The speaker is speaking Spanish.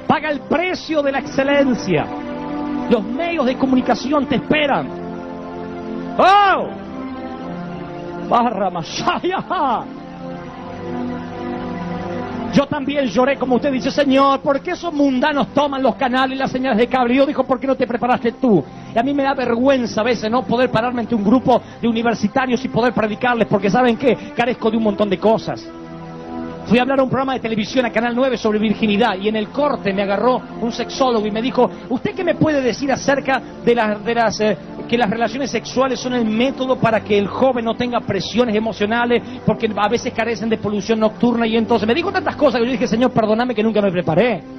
Paga el precio de la excelencia. Los medios de comunicación te esperan. ¡Oh! Barra Mashaya. Yo también lloré como usted dice, Señor, ¿por qué esos mundanos toman los canales y las señales de cable? Y yo digo, ¿por qué no te preparaste tú? Y a mí me da vergüenza a veces no poder pararme ante un grupo de universitarios y poder predicarles, porque ¿saben qué? Carezco de un montón de cosas. Fui a hablar a un programa de televisión a Canal 9 sobre virginidad y en el corte me agarró un sexólogo y me dijo, ¿usted qué me puede decir acerca de que las relaciones sexuales son el método para que el joven no tenga presiones emocionales porque a veces carecen de polución nocturna? Y entonces me dijo tantas cosas que yo dije, Señor, perdóname que nunca me preparé.